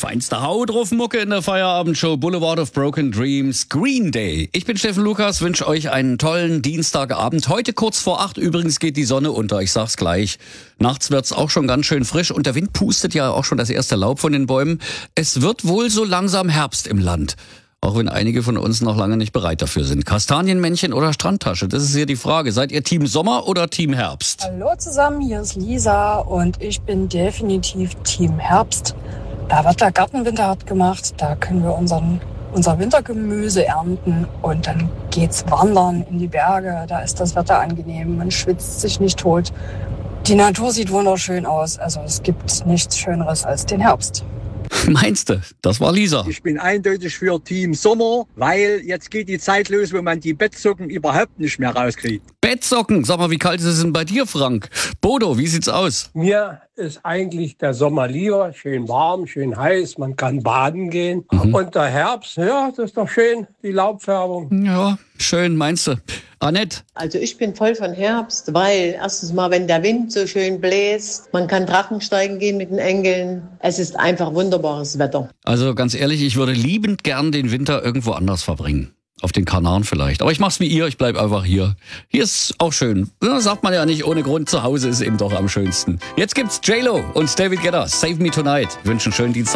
Feinste Haut drauf Mucke in der Feierabendshow Boulevard of Broken Dreams, Green Day. Ich bin Steffen Lukas, wünsche euch einen tollen Dienstagabend. Heute kurz vor 8 übrigens geht die Sonne unter, ich sag's gleich. Nachts wird's auch schon ganz schön frisch und der Wind pustet ja auch schon das erste Laub von den Bäumen. Es wird wohl so langsam Herbst im Land. Auch wenn einige von uns noch lange nicht bereit dafür sind. Kastanienmännchen oder Strandtasche, das ist hier die Frage. Seid ihr Team Sommer oder Team Herbst? Hallo zusammen, hier ist Lisa und ich bin definitiv Team Herbst. Da wird der Garten winterhart gemacht, da können wir unser Wintergemüse ernten und dann geht's wandern in die Berge. Da ist das Wetter angenehm, man schwitzt sich nicht tot. Die Natur sieht wunderschön aus, also es gibt nichts Schöneres als den Herbst. Meinst du? Das war Lisa. Ich bin eindeutig für Team Sommer, weil jetzt geht die Zeit los, wo man die Bettsocken überhaupt nicht mehr rauskriegt. Bettsocken, sag mal, wie kalt ist es denn bei dir, Frank? Bodo, wie sieht's aus? Mir ist eigentlich der Sommer lieber, schön warm, schön heiß, man kann baden gehen. Und der Herbst, ja, das ist doch schön, die Laubfärbung. Ja, schön, meinst du? Annette? Also ich bin voll von Herbst, weil erstens mal, wenn der Wind so schön bläst, man kann Drachensteigen gehen mit den Engeln. Es ist einfach wunderbares Wetter. Also ganz ehrlich, ich würde liebend gern den Winter irgendwo anders verbringen. Auf den Kanaren vielleicht. Aber ich mach's wie ihr, ich bleib einfach hier. Hier ist auch schön. Ja, sagt man ja nicht ohne Grund, zu Hause ist eben doch am schönsten. Jetzt gibt's J-Lo und David Guetta, Save Me Tonight. Ich wünsche einen schönen Dienstag.